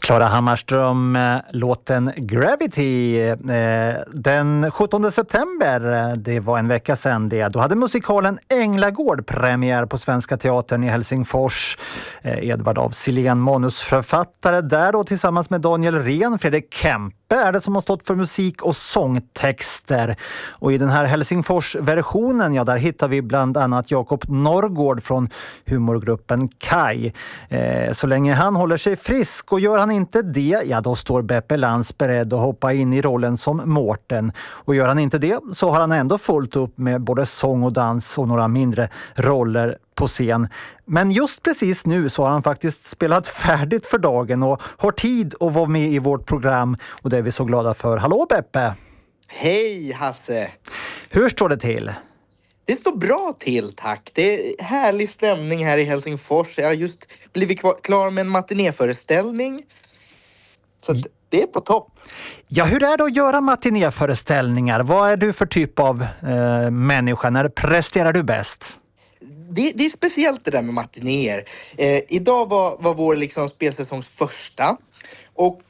Klara Hammarström, låten Gravity. Den 17 september, det var en vecka sedan det, då hade musikalen Änglagård premiär på Svenska Teatern i Helsingfors. Edvard af Sillén, manusförfattare där då tillsammans med Daniel Rehn. Fredrik Kempe är det som har stått för musik och sångtexter. Och i den här Helsingfors-versionen, ja, där hittar vi bland annat Jakob Norrgård från humorgruppen Kai. Så länge han håller sig frisk, och gör han inte det, ja då står Beppe Lantz beredd att hoppa in i rollen som Mårten. Och gör han inte det så har han ändå fullt upp med både sång och dans och några mindre roller på scen. Men just precis nu så har han faktiskt spelat färdigt för dagen och har tid att vara med i vårt program, och det är vi så glada för. Hallå Beppe! Hej Hasse! Hur står det till? Det står bra till, tack. Det är härlig stämning här i Helsingfors. Jag har just blivit klar med en matinéföreställning. Så det är på topp. Ja, hur är det att göra matinéföreställningar? Vad är du för typ av människa? När presterar du bäst? Det är speciellt det där med matinéer. Idag var vår liksom spelsäsongs första. Och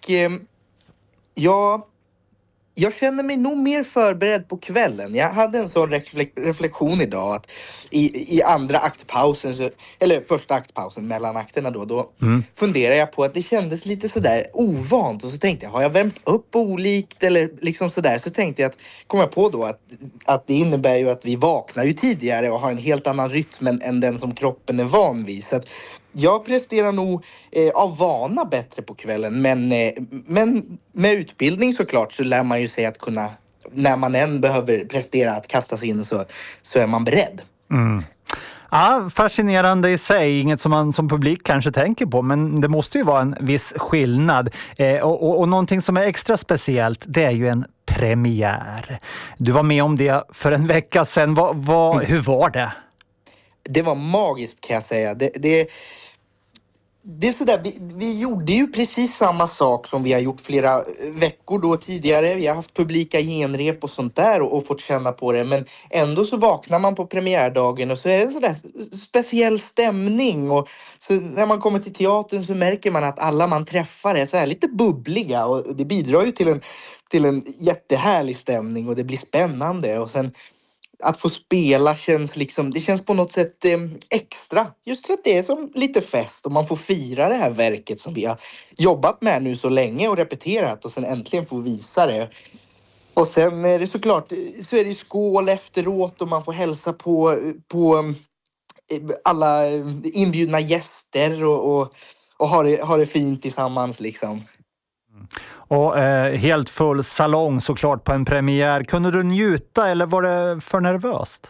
jag känner mig nog mer förberedd på kvällen. Jag hade en sån reflektion idag att i andra aktpausen, eller första aktpausen mellan akterna då funderar jag på att det kändes lite sådär ovant. Och så tänkte jag, har jag värmt upp olikt eller liksom sådär? Så tänkte jag kom jag på då att det innebär ju att vi vaknar ju tidigare och har en helt annan rytm än den som kroppen är van vid. Så att jag presterar nog av vana bättre på kvällen, men med utbildning såklart så lär man ju sig att kunna, när man än behöver prestera, att kasta sig in så är man beredd. Mm. Ja, fascinerande i sig, inget som man som publik kanske tänker på, men det måste ju vara en viss skillnad. Och någonting som är extra speciellt, det är ju en premiär. Du var med om det för en vecka sedan. Hur var det? Det var magiskt, kan jag säga. Det är sådär, vi gjorde ju precis samma sak som vi har gjort flera veckor då tidigare. Vi har haft publika genrep och sånt där och fått känna på det. Men ändå så vaknar man på premiärdagen och så är det en sådär speciell stämning. Och så när man kommer till teatern så märker man att alla man träffar är så här lite bubbliga. Och det bidrar ju till en jättehärlig stämning, och det blir spännande. Och sen att få spela det känns på något sätt extra. Just för att det är som lite fest och man får fira det här verket som vi har jobbat med nu så länge och repeterat, och sen äntligen få visa det. Och sen är det såklart, så är det skål efteråt och man får hälsa på alla inbjudna gäster och ha det fint tillsammans liksom. Och helt full salong såklart på en premiär. Kunde du njuta eller var det för nervöst?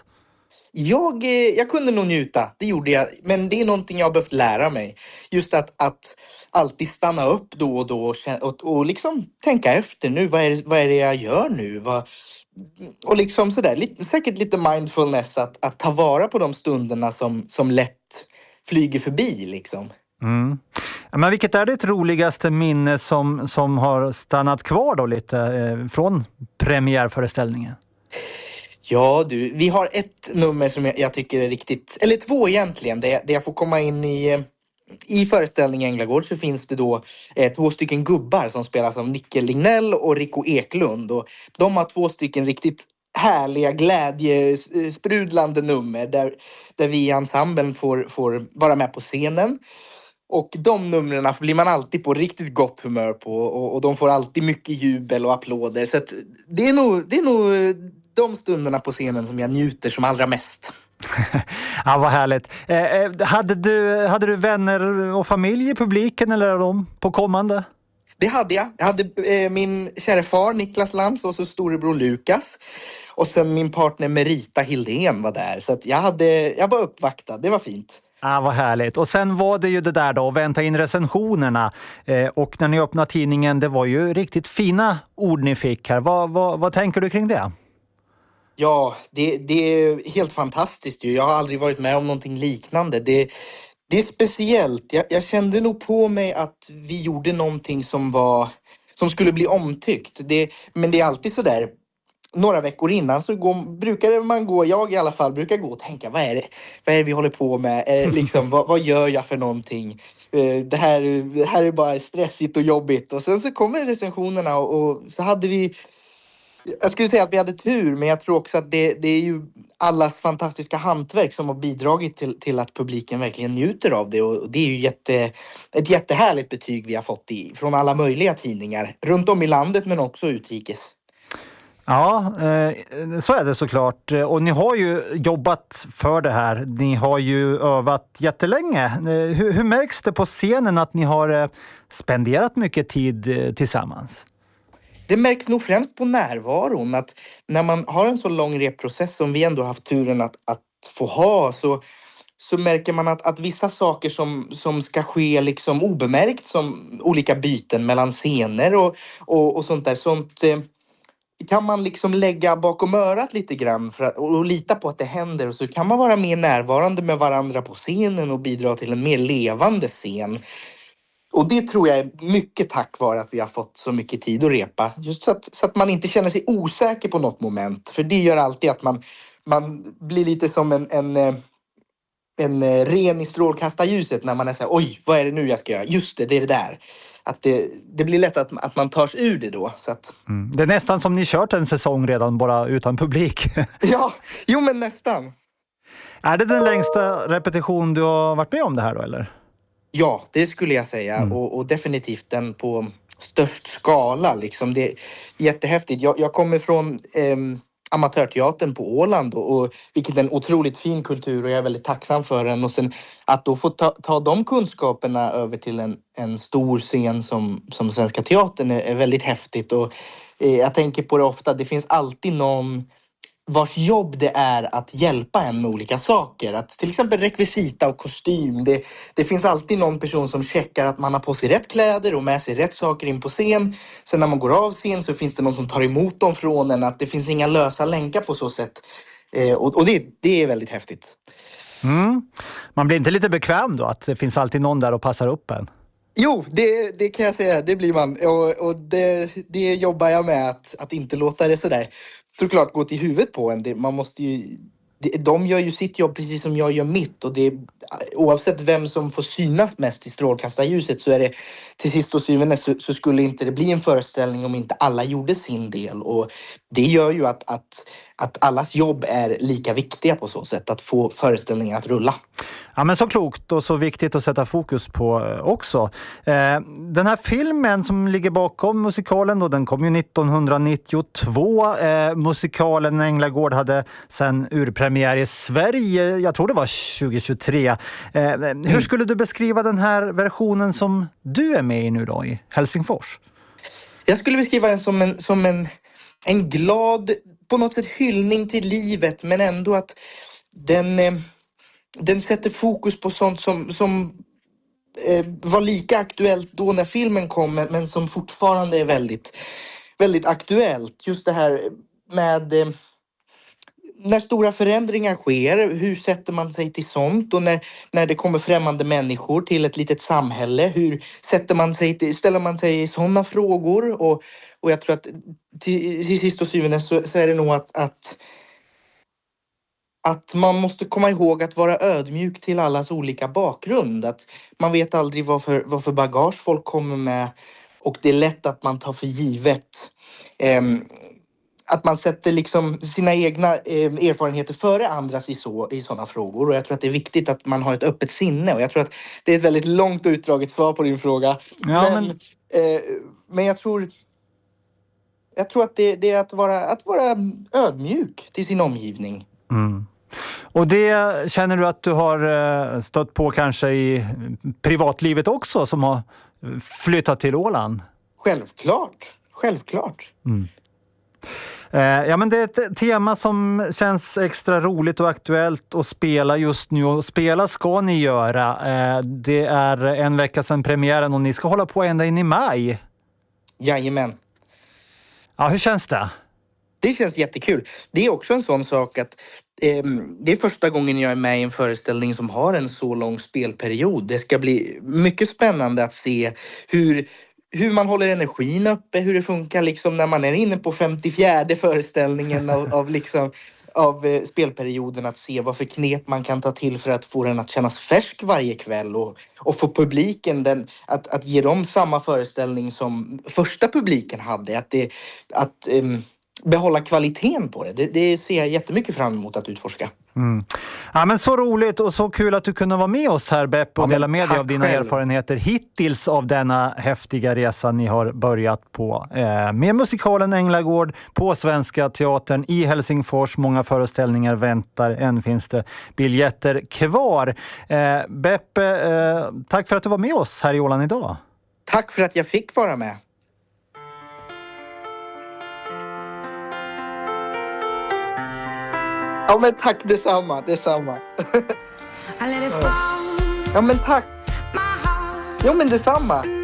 Jag kunde nog njuta, det gjorde jag. Men det är någonting jag har behövt lära mig. Just att alltid stanna upp då och då och liksom tänka efter nu. Vad är det jag gör nu? Och liksom sådär, säkert lite mindfulness att ta vara på de stunderna som lätt flyger förbi liksom. Mm. Men vilket är ditt roligaste minne som har stannat kvar då lite från premiärföreställningen? Ja du, vi har ett nummer som jag tycker är riktigt, eller två egentligen, där jag får komma in i föreställningen Änglagård så finns det då två stycken gubbar som spelas av Nicke Lignell och Rico Eklund, och de har två stycken riktigt härliga, glädjesprudlande nummer där vi i ensemblen får vara med på scenen. Och de numren blir man alltid på riktigt gott humör på, och de får alltid mycket jubel och applåder. Så att det är nog de stunderna på scenen som jag njuter som allra mest. Ja, vad härligt. Hade du vänner och familj i publiken, eller är de på kommande? Det hade jag. Jag hade min kära far Niklas Lantz och så storebror Lukas. Och sen min partner Merita Hildén var där. Så att jag var uppvaktad. Det var fint. Ja, vad härligt. Och sen var det ju det där då, att vänta in recensionerna. Och när ni öppnade tidningen, det var ju riktigt fina ord ni fick här. Vad tänker du kring det? Ja, det är helt fantastiskt ju. Jag har aldrig varit med om någonting liknande. Det är speciellt. Jag kände nog på mig att vi gjorde någonting som skulle bli omtyckt. Men det är alltid så där. Några veckor innan så brukar man gå, jag i alla fall brukar gå och tänka, vad är det vi håller på med? Liksom, vad gör jag för någonting? det här är bara stressigt och jobbigt. Och sen så kommer recensionerna och så hade vi, jag skulle säga att vi hade tur, men jag tror också att det är ju allas fantastiska hantverk som har bidragit till att publiken verkligen njuter av det. Och det är ju ett jättehärligt betyg vi har fått från alla möjliga tidningar runt om i landet, men också utrikes. Ja, så är det såklart. Och ni har ju jobbat för det här. Ni har ju övat jättelänge. Hur märks det på scenen att ni har spenderat mycket tid tillsammans? Det märks nog främst på närvaron, att när man har en så lång repprocess som vi ändå haft turen att få ha, så märker man att vissa saker som ska ske liksom obemärkt, som olika byten mellan scener och sånt där, kan man liksom lägga bakom örat lite grann och lita på att det händer, och så kan man vara mer närvarande med varandra på scenen och bidra till en mer levande scen. Och det tror jag är mycket tack vare att vi har fått så mycket tid att repa. Just så att man inte känner sig osäker på något moment. För det gör alltid att man blir lite som en ren i strålkastarljuset när man är så här, oj, vad är det nu jag ska göra? Just det är det där. Att det blir lätt att man tar sig ur det då. Så att... Det är nästan som ni kört en säsong redan bara utan publik. Ja, jo men nästan. Är det den längsta repetition du har varit med om det här då, eller? Ja, det skulle jag säga. Och definitivt den på störst skala. Liksom. Det är jättehäftigt. Jag kommer från amatörteatern på Åland, och vilket är en otroligt fin kultur, och jag är väldigt tacksam för den. Och sen att då få ta de kunskaperna över till en stor scen som Svenska Teatern är väldigt häftigt. Och jag tänker på det ofta, det finns alltid någon vars jobb det är att hjälpa en med olika saker. Att till exempel rekvisita och kostym. Det finns alltid någon person som checkar att man har på sig rätt kläder och med sig rätt saker in på scen. Sen när man går av scen så finns det någon som tar emot dem från en. Att det finns inga lösa länkar på så sätt. Och det är väldigt häftigt. Man blir inte lite bekväm då att det finns alltid någon där och passar upp en? Jo, det kan jag säga. Det blir man. Och det jobbar jag med, att inte låta det sådär såklart gå till huvudet på en. Man måste ju, de gör ju sitt jobb precis som jag gör mitt, och oavsett vem som får synas mest i strålkastarljuset, så är det till sist och syvende så skulle inte det bli en föreställning om inte alla gjorde sin del. Och det gör ju att allas jobb är lika viktiga på så sätt, att få föreställningen att rulla. Ja, men så klokt och så viktigt att sätta fokus på också. Den här filmen som ligger bakom musikalen då, den kom ju 1992. Musikalen Änglagård hade sen urpremiär i Sverige, jag tror det var 2023. Hur skulle du beskriva den här versionen som du är med i nu då i Helsingfors? Jag skulle beskriva den som en glad, på något sätt hyllning till livet, men ändå att den sätter fokus på sånt som var lika aktuellt då när filmen kom, men som fortfarande är väldigt, väldigt aktuellt. Just det här med när stora förändringar sker, hur sätter man sig till sånt? Och när det kommer främmande människor till ett litet samhälle, hur ställer man sig i sådana frågor? Och jag tror att till sist och syvende så är det nog att man måste komma ihåg att vara ödmjuk till allas olika bakgrund. Att man vet aldrig vad för bagage folk kommer med, och det är lätt att man tar för givet att man sätter liksom sina egna erfarenheter före andras i sådana frågor. Och jag tror att det är viktigt att man har ett öppet sinne. Och jag tror att det är ett väldigt långt och utdraget svar på din fråga. Ja, men jag tror att det är att vara ödmjuk till sin omgivning. Och det känner du att du har stött på kanske i privatlivet också, som har flyttat till Åland? Självklart. Ja, men det är ett tema som känns extra roligt och aktuellt att spela just nu, och spela ska ni göra. Det är en vecka sedan premiären och ni ska hålla på ända in i maj. Jajamän. Ja, hur känns det? Det känns jättekul. Det är också en sån sak att det är första gången jag är med i en föreställning som har en så lång spelperiod. Det ska bli mycket spännande att se hur man håller energin uppe, hur det funkar liksom när man är inne på 54:e föreställningen av spelperioden att se vad för knep man kan ta till för att få den att kännas färsk varje kväll och få publiken att ge dem samma föreställning som första publiken hade. Att behålla kvaliteten på det. Det ser jag jättemycket fram emot att utforska. Mm. Ja, men så roligt och så kul att du kunde vara med oss här, Beppe, och dela med dig av dina erfarenheter hittills av denna häftiga resa ni har börjat på. Med musikalen Änglagård på Svenska Teatern i Helsingfors. Många föreställningar väntar. Än finns det biljetter kvar. Beppe, tack för att du var med oss här i Åland idag. Tack för att jag fick vara med. Ja, men tack, detsamma. Ja, men tack. Ja, men detsamma.